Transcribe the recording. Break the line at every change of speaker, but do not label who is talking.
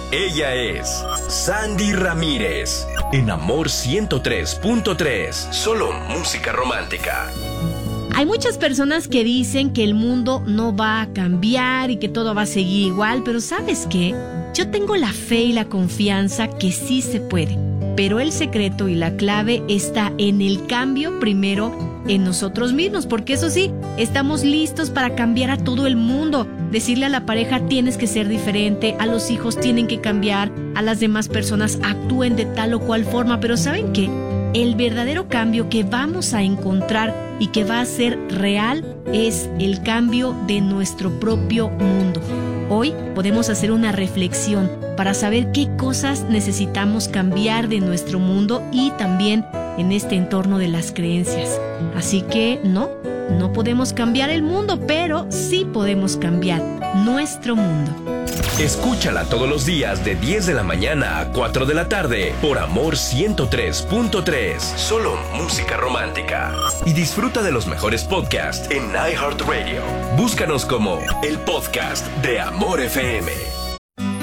Ella es Sandy Ramírez, en Amor 103.3, solo música romántica.
Hay muchas personas que dicen que el mundo no va a cambiar y que todo va a seguir igual, pero ¿sabes qué? Yo tengo la fe y la confianza que sí se puede, pero el secreto y la clave está en el cambio primero en nosotros mismos, porque eso sí, estamos listos para cambiar a todo el mundo. Decirle a la pareja tienes que ser diferente, a los hijos tienen que cambiar, a las demás personas actúen de tal o cual forma, pero ¿saben qué? El verdadero cambio que vamos a encontrar y que va a ser real es el cambio de nuestro propio mundo. Hoy podemos hacer una reflexión para saber qué cosas necesitamos cambiar de nuestro mundo y también en este entorno de las creencias. Así que no podemos cambiar el mundo, pero sí podemos cambiar nuestro mundo.
Escúchala todos los días de 10 de la mañana a 4 de la tarde por Amor 103.3, solo música romántica. Y disfruta de los mejores podcasts en iHeartRadio. Búscanos como el podcast de Amor FM.